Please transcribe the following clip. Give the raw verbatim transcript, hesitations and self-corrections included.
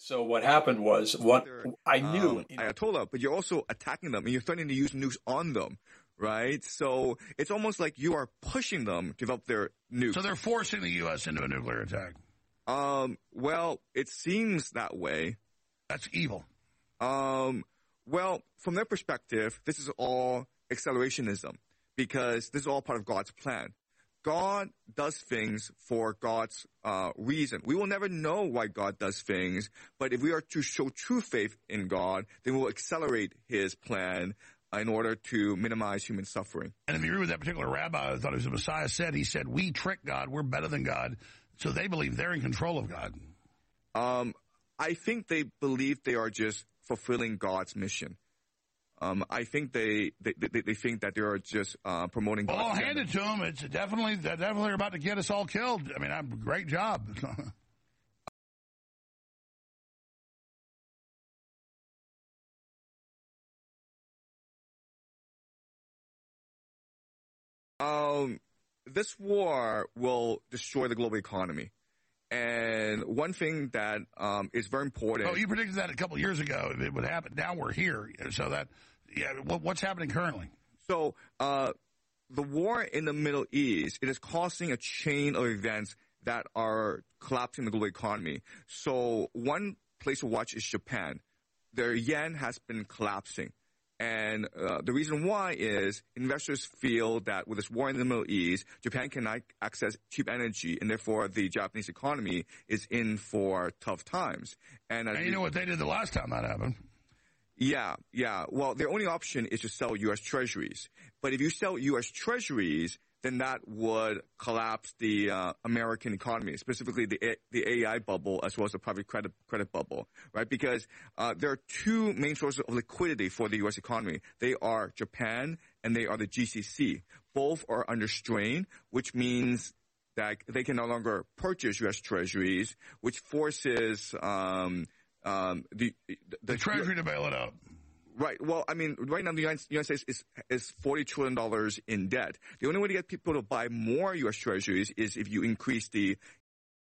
So what happened was, what They're, I knew, um, you know, Ayatollah, but you're also attacking them and you're threatening to use nukes on them, right? So it's almost like you are pushing them to develop their nukes. So they're forcing the U S into a nuclear attack. Um, well, it seems that way. That's evil. Um, well, from their perspective, this is all accelerationism because this is all part of God's plan. God does things for God's uh, reason. We will never know why God does things, but if we are to show true faith in God, then we will accelerate his plan in order to minimize human suffering. And if you read what that particular rabbi, I thought it was the Messiah, said, he said, we trick God, we're better than God, so they believe they're in control of God. Um, I think they believe they are just fulfilling God's mission. Um, I think they, they, they, they think that they are just uh, promoting Well, God's I'll agenda. hand it to them. It's definitely, they're definitely about to get us all killed. I mean, I'm, great job. Um, this war will destroy the global economy. And one thing that um, is very important. Oh, you predicted that a couple of years ago. It would happen. Now we're here. So that, yeah, what, what's happening currently? So uh, the war in the Middle East, it is causing a chain of events that are collapsing the global economy. So one place to watch is Japan. Their yen has been collapsing. And uh, the reason why is investors feel that with this war in the Middle East, Japan cannot access cheap energy, and therefore the Japanese economy is in for tough times. And, and you know what they did the last time that happened? Yeah, yeah. Well, their only option is to sell U S Treasuries. But if you sell U S Treasuries, then that would collapse the uh, American economy, specifically the A- the A I bubble as well as the private credit credit bubble, right? Because uh, there are two main sources of liquidity for the U S economy. They are Japan and they are the G C C. Both are under strain, which means that they can no longer purchase U S Treasuries, which forces um, um, the, the the Treasury to bail it out. Right. Well, I mean, right now the United, United States is is forty trillion dollars in debt. The only way to get people to buy more U S Treasuries is if you increase the